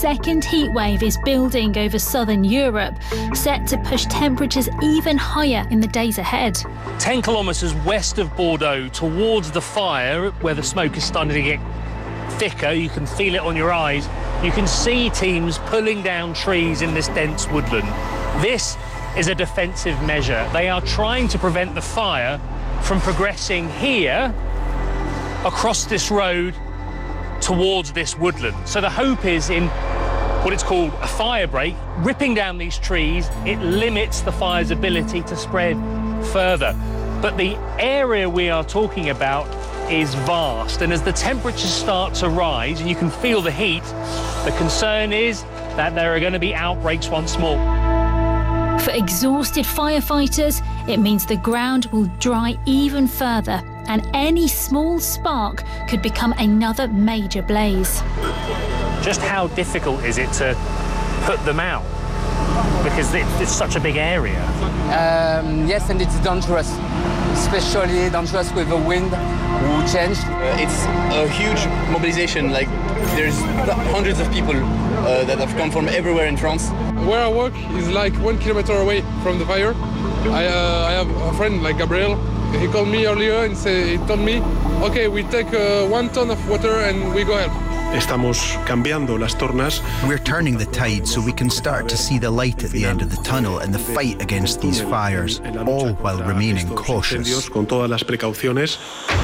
Second heat wave is building over southern Europe, set to push temperatures even higher in the days ahead. 10 kilometres west of Bordeaux, towards the fire, where the smoke is starting to get thicker, you can feel it on your eyes. You can see teams pulling down trees in this dense woodland. This is a defensive measure. They are trying to prevent the fire from progressing here, across this road, towards this woodland. So the hope is in what it's called a fire break, ripping down these trees, it limits the fire's ability to spread further. But the area we are talking about is vast, and as the temperatures start to rise and you can feel the heat, the concern is that there are going to be outbreaks once more. For exhausted firefighters, it means the ground will dry even further, and any small spark could become another major blaze. Just how difficult is it to put them out? Because it's such a big area. Yes, and it's dangerous, especially dangerous with the wind who changed. It's a huge mobilization, like there's hundreds of people that have come from everywhere in France. Where I work is like 1 kilometer away from the fire. I have a friend like Gabriel. He called me earlier and he told me, okay, we take 1 ton of water and we go help. Estamos cambiando las tornas. We're turning the tide so we can start to see the light at the end of the tunnel and the fight against these fires, all while remaining cautious. Con todas las precauciones.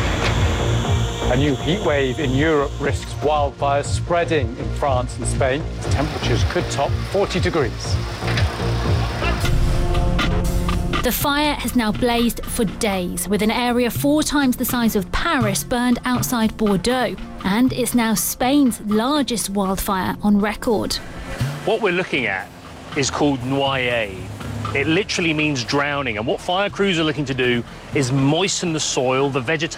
A new heat wave in Europe risks wildfires spreading in France and Spain. Temperatures could top 40 degrees. The fire has now blazed for days, with an area 4 times the size of Paris burned outside Bordeaux, and it's now Spain's largest wildfire on record. What we're looking at is called noyer. It literally means drowning, and what fire crews are looking to do is moisten the soil, the vegetation,